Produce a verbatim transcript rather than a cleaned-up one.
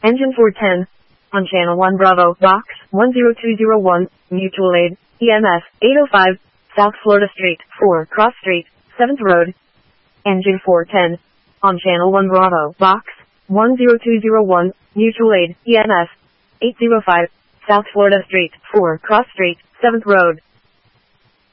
Engine four ten. On channel one Bravo, box one zero two zero one, mutual aid, E M S eight oh five, South Florida Street, four Cross Street, seventh Road. Engine four ten. On channel one Bravo, box one zero two zero one, mutual aid, E M S eight oh five, South Florida Street, four Cross Street, seventh Road.